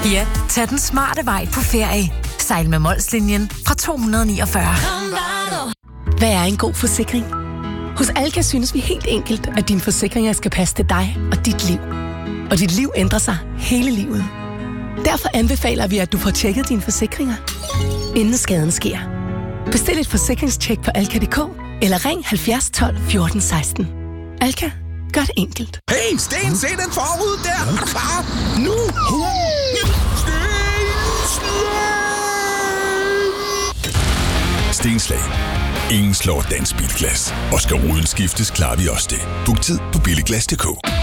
Ja, tag den smarte vej på ferie. Sejl med Molslinjen fra 249. Hvad er en god forsikring? Hos Alka synes vi helt enkelt, at dine forsikringer skal passe til dig og dit liv. Og dit liv ændrer sig hele livet. Derfor anbefaler vi, at du får tjekket dine forsikringer, inden skaden sker. Bestil et forsikringstjek på alka.dk eller ring 70 12 14 16. Alka, gør det enkelt. Hey, Sten, se den forud der! Er du klar? Nu! Stenslag. Ingen slår Dansk Bilglas. Og skal ruden skiftes, klarer vi også det. Book tid på billiglas.dk.